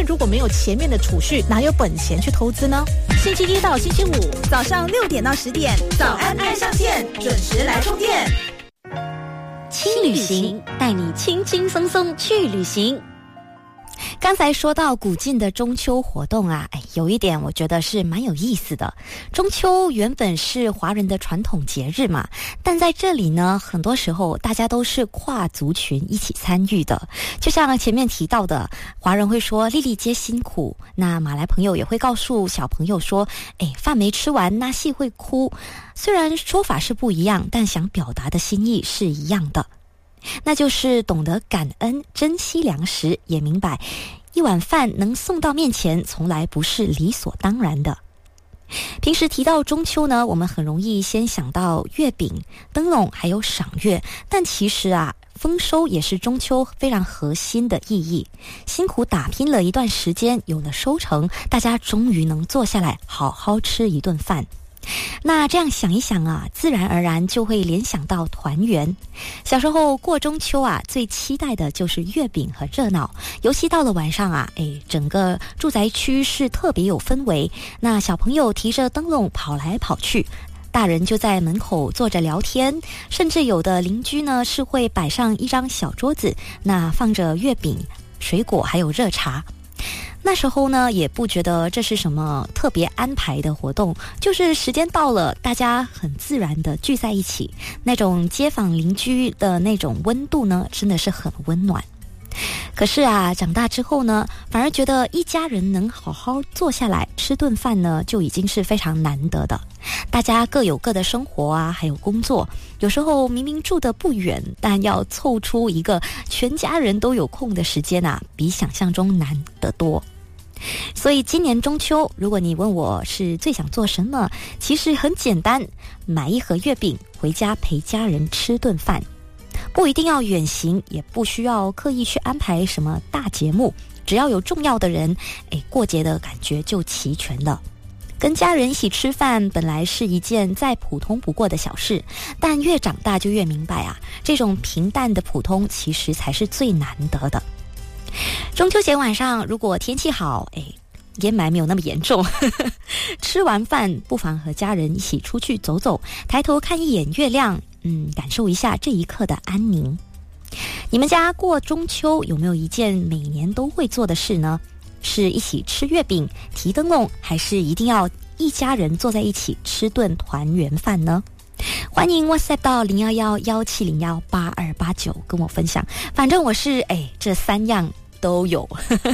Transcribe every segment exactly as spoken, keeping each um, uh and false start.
如果没有前面的储蓄，哪有本钱去投资呢？星期一到星期五早上六点到十点，早安爱上线，准时来充电。 轻旅行，带你轻轻松松去旅行。刚才说到古晋的中秋活动啊，哎，有一点我觉得是蛮有意思的。中秋原本是华人的传统节日嘛，但在这里呢，很多时候大家都是跨族群一起参与的。就像前面提到的，华人会说粒粒皆辛苦，那马来朋友也会告诉小朋友说，哎，饭没吃完，那戏会哭。虽然说法是不一样，但想表达的心意是一样的。那就是懂得感恩，珍惜粮食，也明白一碗饭能送到面前从来不是理所当然的。平时提到中秋呢，我们很容易先想到月饼、灯笼还有赏月，但其实啊，丰收也是中秋非常核心的意义。辛苦打拼了一段时间，有了收成，大家终于能坐下来好好吃一顿饭。那这样想一想啊，自然而然就会联想到团圆。小时候过中秋啊，最期待的就是月饼和热闹，尤其到了晚上啊，哎，整个住宅区是特别有氛围。那小朋友提着灯笼跑来跑去，大人就在门口坐着聊天，甚至有的邻居呢是会摆上一张小桌子，那放着月饼、水果还有热茶。那时候呢，也不觉得这是什么特别安排的活动，就是时间到了，大家很自然的聚在一起，那种街坊邻居的那种温度呢，真的是很温暖。可是啊，长大之后呢，反而觉得一家人能好好坐下来吃顿饭呢，就已经是非常难得的。大家各有各的生活啊，还有工作，有时候明明住得不远，但要凑出一个全家人都有空的时间啊，比想象中难得多。所以今年中秋，如果你问我是最想做什么，其实很简单，买一盒月饼回家陪家人吃顿饭。不一定要远行，也不需要刻意去安排什么大节目，只要有重要的人，哎，过节的感觉就齐全了。跟家人一起吃饭本来是一件再普通不过的小事，但越长大就越明白啊，这种平淡的普通其实才是最难得的。中秋节晚上如果天气好，哎，烟霾没有那么严重吃完饭不妨和家人一起出去走走，抬头看一眼月亮，嗯，感受一下这一刻的安宁。你们家过中秋有没有一件每年都会做的事呢？是一起吃月饼、提灯笼，还是一定要一家人坐在一起吃顿团圆饭呢？欢迎 WhatsApp 到零一一一七零一八二八九跟我分享。反正我是哎，这三样都有。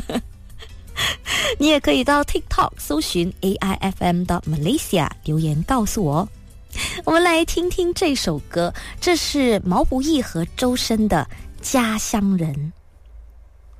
你也可以到 TikTok 搜寻 A I F M Malaysia 留言告诉我。我们来听听这首歌，这是毛不易和周深的《家乡人》。